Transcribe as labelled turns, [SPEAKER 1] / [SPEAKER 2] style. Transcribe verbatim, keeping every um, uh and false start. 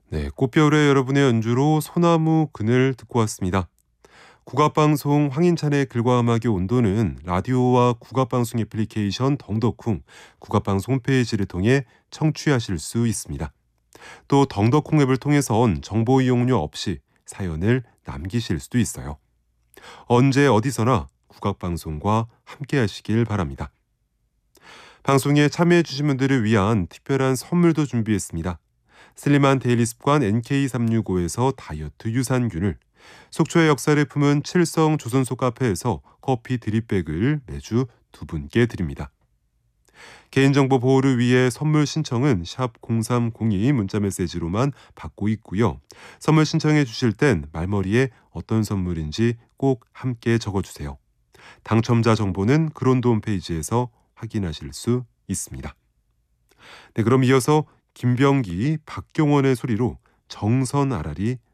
[SPEAKER 1] 네, 꽃겨울에 여러분의 연주로 소나무 그늘 듣고 왔습니다. 국악방송 황인찬의 글과 음악의 온도는 라디오와 국악방송 애플리케이션 덩덕쿵, 국악방송 홈페이지를 통해 청취하실 수 있습니다. 또 덩덕쿵 앱을 통해선 정보 이용료 없이 사연을 남기실 수도 있어요. 언제 어디서나 국악방송과 함께 하시길 바랍니다. 방송에 참여해 주신 분들을 위한 특별한 선물도 준비했습니다. 슬림한 데일리 습관 엔케이 삼육오에서 다이어트 유산균을, 속초의 역사를 품은 칠성 조선소 카페에서 커피 드립백을 매주 두 분께 드립니다. 개인정보 보호를 위해 선물 신청은 샵 공삼공이 문자메시지로만 받고 있고요. 선물 신청해 주실 땐 말머리에 어떤 선물인지 꼭 함께 적어주세요. 당첨자 정보는 그론도 홈페이지에서 확인하실 수 있습니다. 네, 그럼 이어서 김병기, 박경원의 소리로 정선 아라리